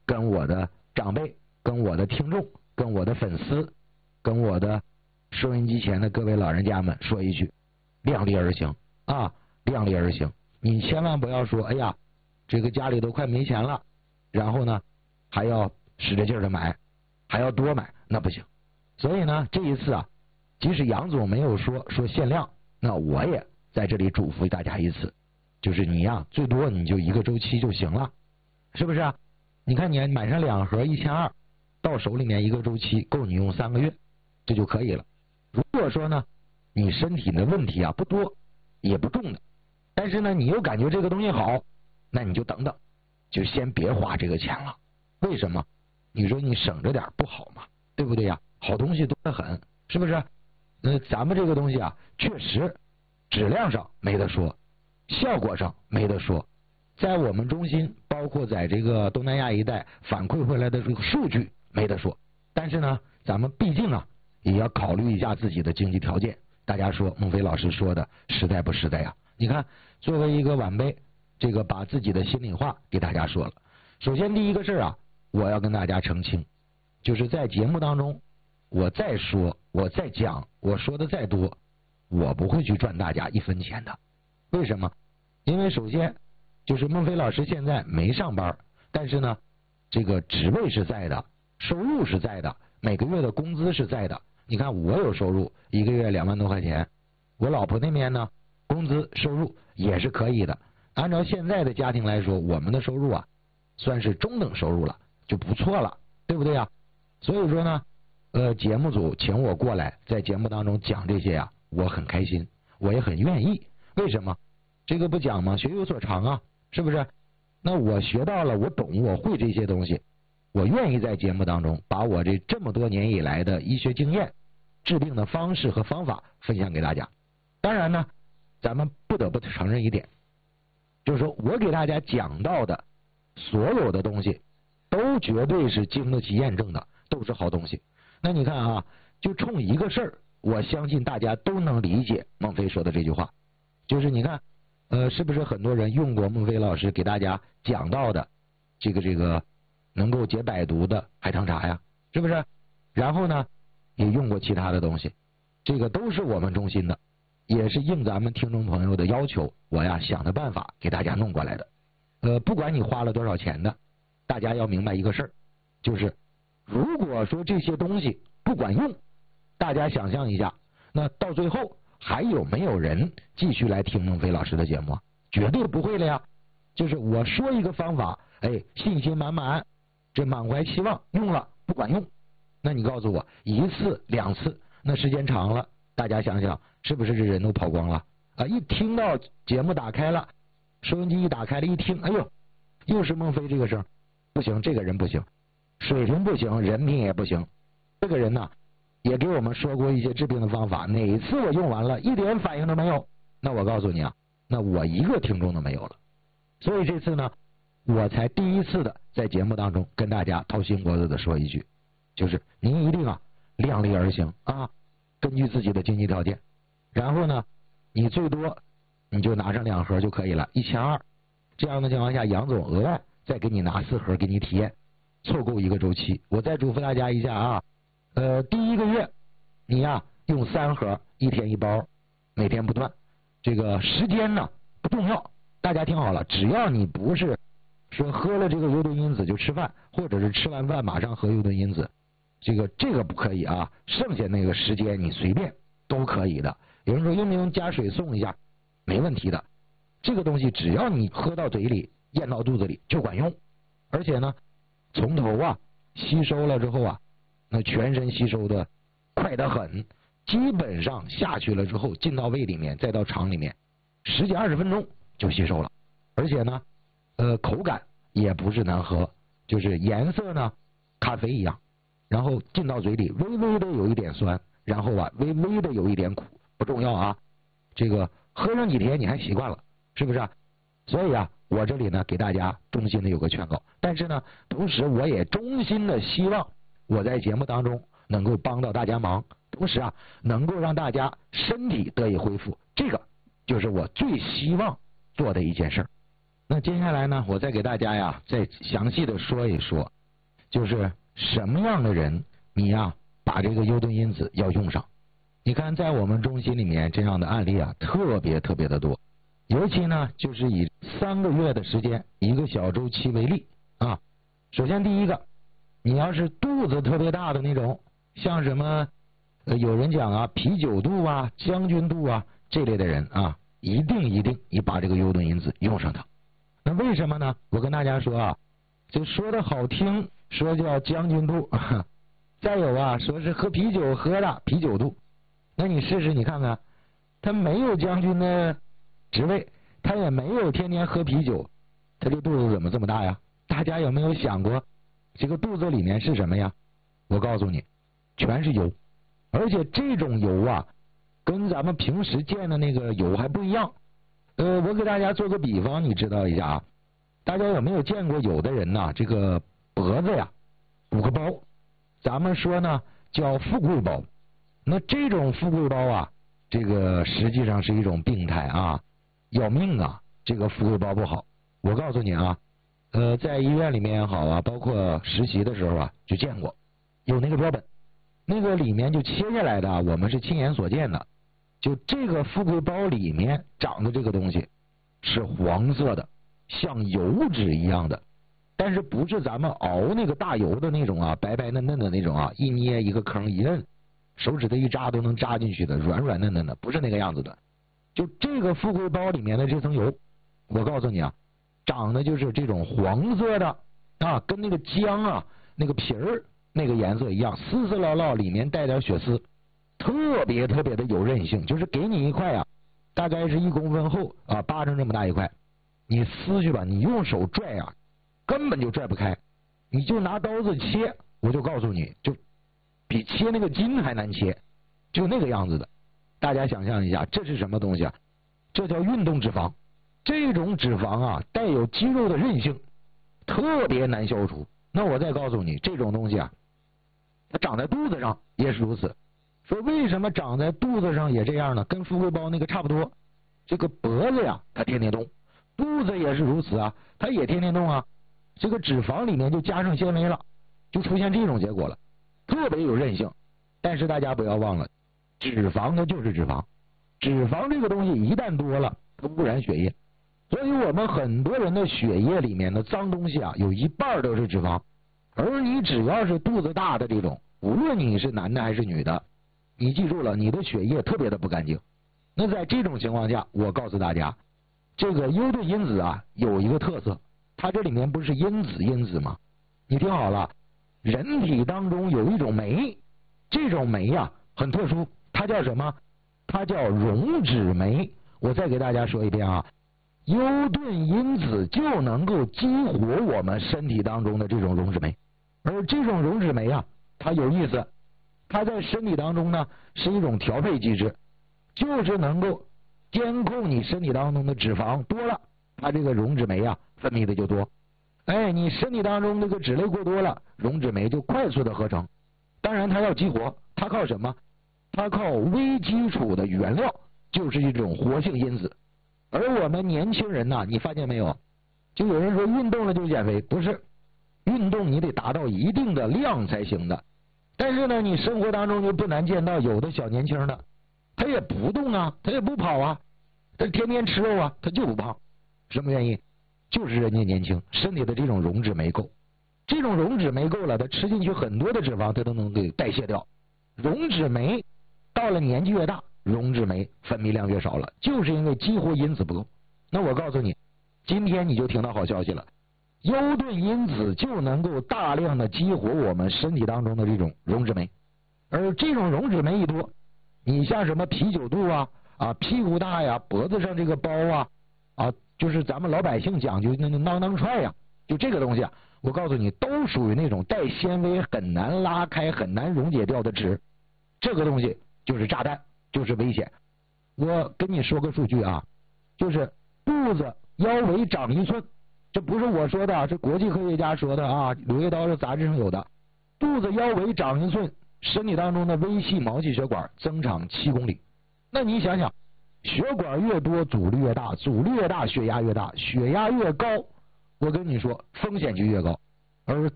跟我的长辈、跟我的听众、跟我的粉丝、跟我的收音机前的各位老人家们说一句：量力而行啊，量力而行。你千万不要说，哎呀，这个家里都快没钱了，然后呢还要使着劲儿的买，还要多买，那不行。所以呢，这一次啊，即使杨总没有说限量，那我也在这里嘱咐大家一次，就是你呀，最多你就一个周期就行了，是不是啊？你看你买上2盒1200，到手里面一个周期够你用3个月，这就可以了。如果说呢，你身体的问题啊不多也不重的，但是呢你又感觉这个东西好，那你就等等，就先别花这个钱了。为什么？你说你省着点不好吗？对不对呀？好东西多得很，是不是？咱们这个东西啊，确实质量上没得说，效果上没得说，在我们中心，包括在这个东南亚一带反馈回来的这个数据没得说。但是呢，咱们毕竟啊，也要考虑一下自己的经济条件。大家说孟非老师说的实在不实在呀？你看，作为一个晚辈，这个把自己的心里话给大家说了。首先第一个事啊，我要跟大家澄清，就是在节目当中，我再说，我再讲，我说的再多，我不会去赚大家1分钱的。为什么？因为首先就是孟非老师现在没上班，但是呢，这个职位是在的，收入是在的，每个月的工资是在的。你看我有收入，1个月2万多块钱，我老婆那边呢，工资收入也是可以的。按照现在的家庭来说，我们的收入啊，算是中等收入了，就不错了，对不对呀？所以说呢，节目组请我过来在节目当中讲这些呀，我很开心，我也很愿意。为什么？这个不讲吗？学有所长啊，是不是？那我学到了，我懂，我会这些东西，我愿意在节目当中把我这么多年以来的医学经验、治病的方式和方法分享给大家。当然呢，咱们不得不承认一点，就是说我给大家讲到的所有的东西都绝对是经得起验证的，都是好东西。那你看啊，就冲一个事儿，我相信大家都能理解孟非说的这句话，就是你看是不是很多人用过孟非老师给大家讲到的这个能够解百毒的海棠茶呀，是不是？然后呢也用过其他的东西，这个都是我们中心的，也是应咱们听众朋友的要求，我呀想的办法给大家弄过来的。不管你花了多少钱的，大家要明白一个事儿，就是如果说这些东西不管用，大家想象一下，那到最后还有没有人继续来听孟非老师的节目？绝对不会了呀。就是我说一个方法，信心满满，这满怀期望，用了不管用，那你告诉我1次2次，那时间长了，大家想想是不是这人都跑光了啊？一听到节目打开了，收音机一打开了，一听，哎呦，又是孟非这个声，不行，这个人不行，水平不行，人品也不行。这个人呢，也给我们说过一些治病的方法，哪一次我用完了一点反应都没有，那我告诉你啊，那我一个听众都没有了。所以这次呢，我才第一次的在节目当中跟大家掏心窝子的说一句，就是您一定啊量力而行啊，根据自己的经济条件，然后呢，你最多你就拿上2盒就可以了，1200。这样的情况下，杨总额外再给你拿4盒给你体验，凑够一个周期。我再嘱咐大家一下啊，第1个月你呀用3盒，1天1包，每天不断。这个时间呢不重要，大家听好了，只要你不是说喝了这个优盾因子就吃饭，或者是吃完饭马上喝优盾因子，这个不可以啊。剩下那个时间你随便都可以的。有人说用不用加水送一下？没问题的。这个东西只要你喝到嘴里，咽到肚子里就管用。而且呢，从头啊吸收了之后啊，那全身吸收的快得很，基本上下去了之后进到胃里面，再到肠里面10几20分钟就吸收了。而且呢口感也不是难喝，就是颜色呢咖啡一样，然后进到嘴里微微的有一点酸，然后啊微微的有一点苦，不重要啊，这个喝上几天你还习惯了，是不是啊？所以啊，我这里呢给大家衷心的有个劝告，但是呢同时我也衷心的希望我在节目当中能够帮到大家忙，同时啊能够让大家身体得以恢复，这个就是我最希望做的一件事。那接下来呢，我再给大家呀再详细的说一说就是什么样的人你呀把这个优盾因子要用上。你看在我们中心里面这样的案例啊特别的多，尤其呢就是以3个月的时间1个小周期为例啊。首先第一个，你要是肚子特别大的那种，像什么有人讲啊啤酒肚啊将军肚啊这类的人啊，一定你把这个优盾因子用上它。那为什么呢？我跟大家说啊，就说的好听说叫将军肚，再有啊说是喝啤酒喝的啤酒肚，那你试试你看看，他没有将军的职位，他也没有天天喝啤酒，他这肚子怎么这么大呀？大家有没有想过这个肚子里面是什么呀？我告诉你，全是油，而且这种油啊跟咱们平时见的那个油还不一样。我给大家做个比方，你知道一下啊，大家有没有见过有的人呐，这个脖子呀鼓个包，咱们说呢叫富贵包。那这种富贵包啊，这个实际上是一种病态啊，要命啊，这个富贵包不好。我告诉你啊，在医院里面也好啊，包括实习的时候啊，就见过有那个标本，那个里面就切下来的，我们是亲眼所见的。就这个富贵包里面长的这个东西是黄色的，像油脂一样的，但是不是咱们熬那个大油的那种啊，白白嫩嫩的那种啊，一捏一个坑一摁，手指头一扎都能扎进去的，软软嫩嫩的，不是那个样子的。就这个富贵包里面的这层油，我告诉你啊，长的就是这种黄色的啊，跟那个姜啊那个皮儿那个颜色一样，丝丝烙烙，里面带点血丝，特别的有韧性。就是给你一块啊，大概是1公分厚啊，8成这么大一块，你撕去吧，你用手拽啊根本就拽不开，你就拿刀子切，我就告诉你，就比切那个筋还难切，就那个样子的。大家想象一下，这是什么东西啊？这叫运动脂肪。这种脂肪啊带有肌肉的韧性，特别难消除。那我再告诉你，这种东西啊它长在肚子上也是如此。说为什么长在肚子上也这样呢？跟富贵包那个差不多。这个脖子呀它天天动，肚子也是如此啊，它也天天动啊。这个脂肪里面就加上纤维了，就出现这种结果了，特别有韧性。但是大家不要忘了，脂肪它就是脂肪，脂肪这个东西一旦多了它污染血液，所以我们很多人的血液里面的脏东西啊有1半都是脂肪。而你只要是肚子大的这种，无论你是男的还是女的，你记住了，你的血液特别的不干净。那在这种情况下，我告诉大家，这个优盾因子啊有一个特色，它这里面不是因子吗？你听好了，人体当中有一种酶，这种酶啊很特殊，它叫什么？它叫溶脂酶。我再给大家说一遍啊，优盾因子就能够激活我们身体当中的这种溶脂酶。而这种溶脂酶啊它有意思，它在身体当中呢是一种调配机制，就是能够监控你身体当中的脂肪多了，它这个溶脂酶啊分泌的就多。你身体当中这个脂类过多了，溶脂酶就快速的合成。当然它要激活，它靠什么？它靠微基础的原料，就是一种活性因子。而我们年轻人呐，你发现没有？就有人说运动了就减肥，不是，运动你得达到一定的量才行的。但是呢，你生活当中就不难见到有的小年轻的，他也不动啊，他也不跑啊，他天天吃肉啊，他就不胖。什么原因？就是人家年轻，身体的这种溶脂酶够。这种溶脂酶够了，他吃进去很多的脂肪，他都能给代谢掉。溶脂酶到了年纪越大，溶脂酶分泌量越少了，就是因为激活因子不够。那我告诉你，今天你就听到好消息了，优盾因子就能够大量的激活我们身体当中的这种溶脂酶。而这种溶脂酶一多，你像什么啤酒肚啊、屁股大呀、脖子上这个包啊，就是咱们老百姓讲究那囊囊踹呀，就这个东西啊，我告诉你，都属于那种带纤维很难拉开、很难溶解掉的脂。这个东西就是炸弹，就是危险。我跟你说个数据啊，就是肚子腰围长1寸，这不是我说的，是国际科学家说的啊，《柳叶刀》的杂志上有的。肚子腰围长1寸，身体当中的微细毛细血管增长7公里。那你想想，血管越多阻力越大，阻力越大血压越大，血压越高，我跟你说风险就越高。而